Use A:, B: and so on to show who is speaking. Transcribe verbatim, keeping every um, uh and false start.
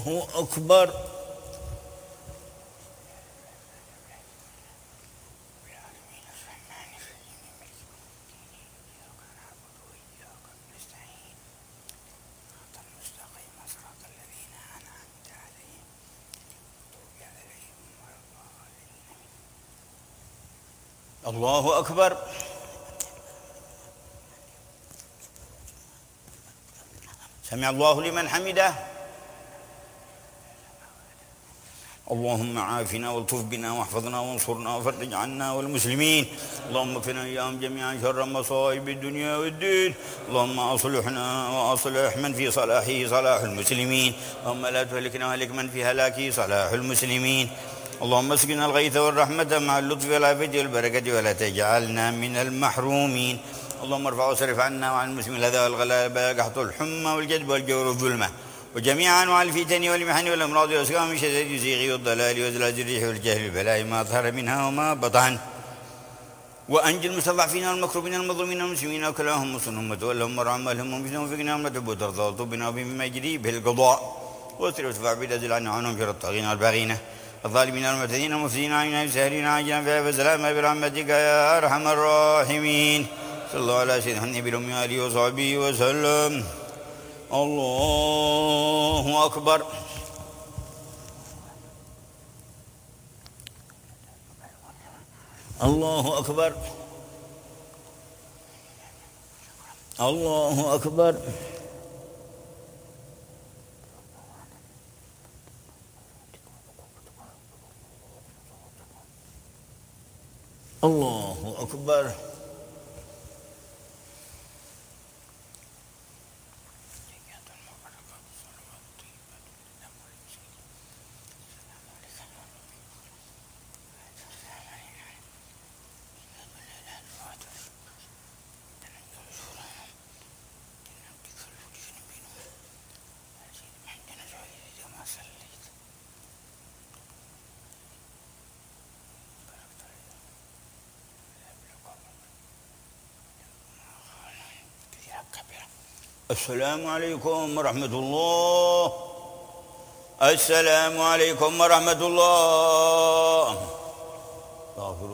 A: الله أكبر. الله أكبر. سمع الله لمن حمده. اللهم عافنا والطف بنا واحفظنا وانصرنا وفرج عنا والمسلمين. اللهم اكفنا اياهم جميعا شر مصائب الدنيا والدين. اللهم اصلحنا واصلح من في صلاحه صلاح المسلمين. اللهم لا تهلكنا وهلك من في هلاكه صلاح المسلمين. اللهم اسقنا الغيث والرحمة مع اللطف والعافية والبركة ولا تجعلنا من المحرومين. اللهم ارفع واصرف عنا وعن المسلمين الأذى والغلابة قحط الحمى والجدب والجور والظلمة وجميع أنواع الفتن والمحن والأمراض والأسقام من شدة الزيغ والضلال وزلازل الريح والجهل والبلاء ما ظهر منها وما بطن. وأنجي المستضعفين والمكروبين المظلومين والمسلمين وكلهم مصنهم وتولهم ورعهم ولهم وفيهم وفقنا ومتب وترضى وطبنا وبما يجري به القضاء واصرف وتفع بالأزل عنا عنهم في الطاغين والباغين الظالمين والمعتدين والمفسدين علينا بسهرين عاجلا فيها فسلام برحمتك يا أرحم الراحمين. صلى الله على سيدنا النبي الأمي وآله وصحبه وسلم. الله أكبر. الله أكبر. الله أكبر. الله أكبر. السلام عليكم ورحمة الله. السلام عليكم ورحمة الله. استغفر